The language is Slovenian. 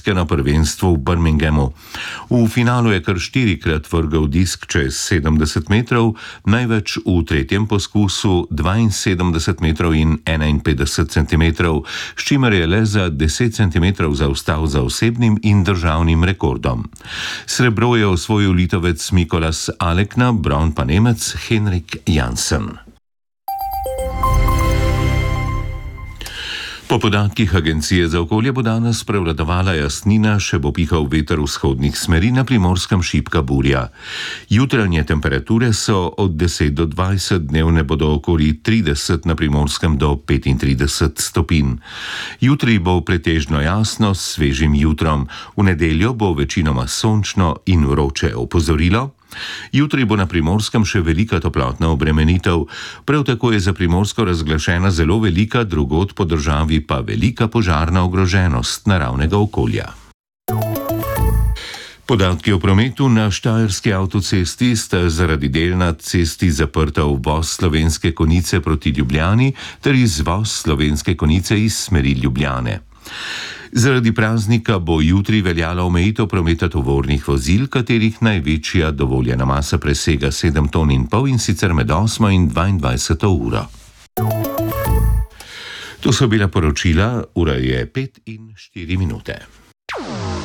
petke na prvenstvu v Birminghamu. V finalu je kar 4-krat vrgel disk čez 70 metrov, največ v tretjem poskusu 72 metrov in 51 centimetrov, s čimer je le za 10 centimetrov zaostal za osebnim in državnim rekordom. Srebro je osvojil Litovec Mykolas Alekna, bron pa Nemec Henrik Jansen. Po podatkih Agencije za okolje bo danes prevladovala jasnina, še bo pihal veter vzhodnih smeri, na Primorskem šibka burja. Jutranje temperature so od 10 do 20, dnevne bodo okoli 30, na Primorskem do 35 stopinj. Jutri bo pretežno jasno s svežim jutrom, v nedeljo bo večinoma sončno in vroče. Opozorilo: jutri bo na Primorskem še velika toplotna obremenitev, prav tako je za Primorsko razglašena zelo velika, drugod po državi pa velika požarna ogroženost naravnega okolja. Podatki o prometu. Na Štajerski avtocesti sta zaradi del na cesti zaprta uvoz Slovenske Konjice proti Ljubljani ter izvoz Slovenske Konjice iz smeri Ljubljane. Zaradi praznika bo jutri veljala omejitev prometa tovornih vozil, katerih največja dovoljena masa presega 7,5 ton, in sicer med 8 in 22 uro. To so bila poročila, ura je 5:04.